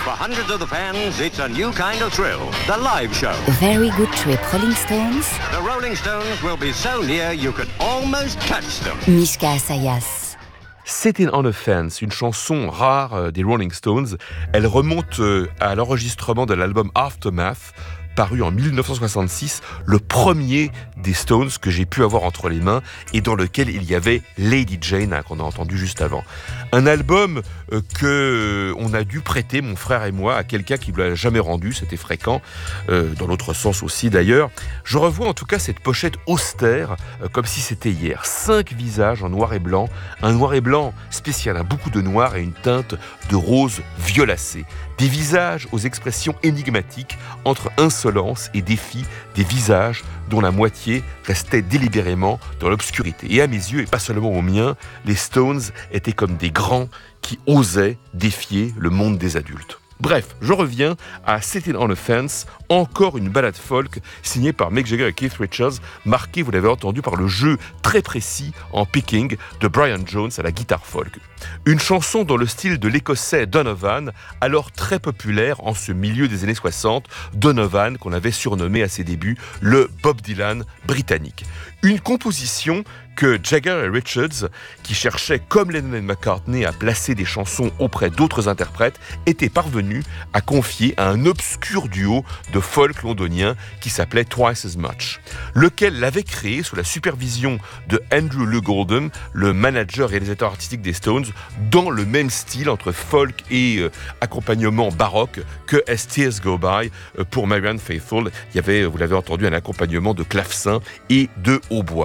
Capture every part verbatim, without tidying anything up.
For hundreds of the fans, it's a new kind of thrill. The live show. A very good trip, Rolling Stones. The Rolling Stones will be so near you could almost touch them. Mishka Asayas. Sitting on a Fence, une chanson rare des Rolling Stones. Elle remonte à l'enregistrement de l'album Aftermath, paru en dix-neuf cent soixante-six, le premier des Stones que j'ai pu avoir entre les mains et dans lequel il y avait Lady Jane, hein, qu'on a entendu juste avant. Un album euh, que on a dû prêter, mon frère et moi, à quelqu'un qui ne l'a jamais rendu, c'était fréquent, euh, dans l'autre sens aussi d'ailleurs. Je revois en tout cas cette pochette austère, euh, comme si c'était hier. Cinq visages en noir et blanc, un noir et blanc spécial, hein, beaucoup de noir et une teinte de rose violacée. Des visages aux expressions énigmatiques entre insolence et défi, des visages dont la moitié restait délibérément dans l'obscurité. Et à mes yeux, et pas seulement aux miens, les Stones étaient comme des grands qui osaient défier le monde des adultes. Bref, je reviens à Sitting on a Fence, encore une ballade folk signée par Mick Jagger et Keith Richards, marquée, vous l'avez entendu, par le jeu très précis en picking de Brian Jones à la guitare folk. Une chanson dans le style de l'écossais Donovan, alors très populaire en ce milieu des années soixante, Donovan qu'on avait surnommé à ses débuts le Bob Dylan britannique. Une composition que Jagger et Richards, qui cherchaient comme Lennon et McCartney à placer des chansons auprès d'autres interprètes, étaient parvenus à confier à un obscur duo de folk londonien qui s'appelait Twice as Much, lequel l'avait créé sous la supervision de Andrew Loog Oldham, le manager réalisateur artistique des Stones, dans le même style entre folk et euh, accompagnement baroque que As Tears Go By euh, pour Marianne Faithfull. Il y avait, vous l'avez entendu, un accompagnement de clavecin et de hautbois.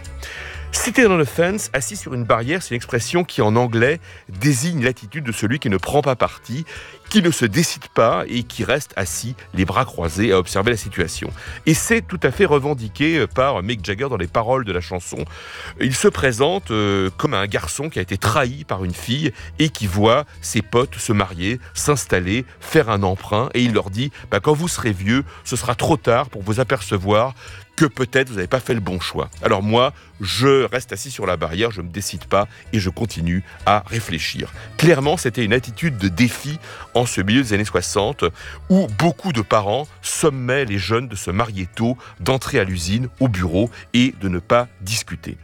Sitting on a Fence, assis sur une barrière, c'est une expression qui en anglais désigne l'attitude de celui qui ne prend pas parti, qui ne se décide pas et qui reste assis, les bras croisés, à observer la situation. Et c'est tout à fait revendiqué par Mick Jagger dans les paroles de la chanson. Il se présente euh, comme un garçon qui a été trahi par une fille et qui voit ses potes se marier, s'installer, faire un emprunt, et il leur dit bah, « quand vous serez vieux, ce sera trop tard pour vous apercevoir que peut-être vous n'avez pas fait le bon choix. » Alors moi, je reste assis sur la barrière, je ne me décide pas et je continue à réfléchir. Clairement, c'était une attitude de défi en ce milieu des années soixante où beaucoup de parents sommaient les jeunes de se marier tôt, d'entrer à l'usine, au bureau et de ne pas discuter.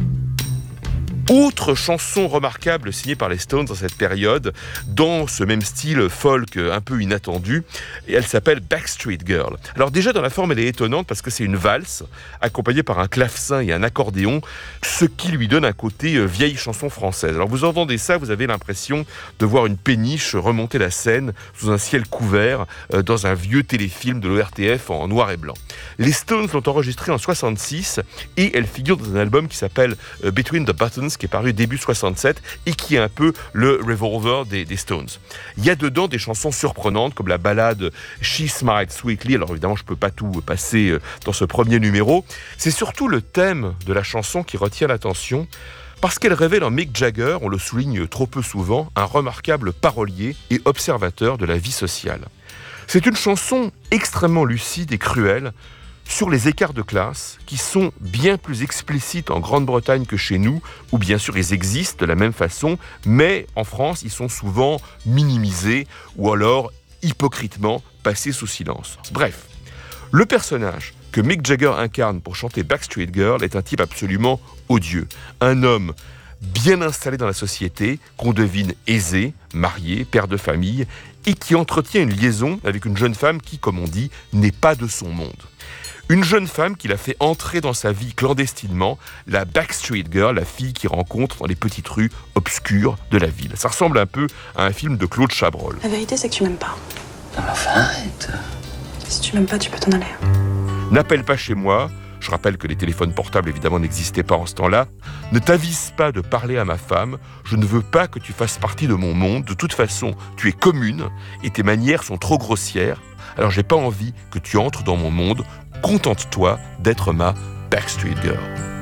Autre chanson remarquable signée par les Stones dans cette période, dans ce même style folk un peu inattendu, et elle s'appelle Backstreet Girl. Alors déjà dans la forme elle est étonnante parce que c'est une valse accompagnée par un clavecin et un accordéon, ce qui lui donne un côté euh, vieille chanson française. Alors vous entendez ça, vous avez l'impression de voir une péniche remonter la Seine sous un ciel couvert euh, dans un vieux téléfilm de l'O R T F en noir et blanc. Les Stones l'ont enregistrée en soixante-six et elle figure dans un album qui s'appelle euh, Between the Buttons, qui est paru début soixante-sept et qui est un peu le Revolver des, des Stones. Il y a dedans des chansons surprenantes comme la ballade She Smiled Sweetly. Alors évidemment, je ne peux pas tout passer dans ce premier numéro. C'est surtout le thème de la chanson qui retient l'attention parce qu'elle révèle en Mick Jagger, on le souligne trop peu souvent, un remarquable parolier et observateur de la vie sociale. C'est une chanson extrêmement lucide et cruelle sur les écarts de classe qui sont bien plus explicites en Grande-Bretagne que chez nous, où bien sûr ils existent de la même façon, mais en France ils sont souvent minimisés ou alors hypocritement passés sous silence. Bref, le personnage que Mick Jagger incarne pour chanter Backstreet Girl est un type absolument odieux. Un homme bien installé dans la société, qu'on devine aisé, marié, père de famille, et qui entretient une liaison avec une jeune femme qui, comme on dit, n'est pas de son monde. Une jeune femme qu'il a fait entrer dans sa vie clandestinement, la Backstreet Girl, la fille qu'il rencontre dans les petites rues obscures de la ville. Ça ressemble un peu à un film de Claude Chabrol. La vérité, c'est que tu m'aimes pas. Non mais enfin, arrête. Si tu m'aimes pas, tu peux t'en aller. N'appelle pas chez moi. Je rappelle que les téléphones portables, évidemment, n'existaient pas en ce temps-là. Ne t'avise pas de parler à ma femme. Je ne veux pas que tu fasses partie de mon monde. De toute façon, tu es commune et tes manières sont trop grossières. Alors, j'ai pas envie que tu entres dans mon monde. Contente-toi d'être ma Backstreet Girl.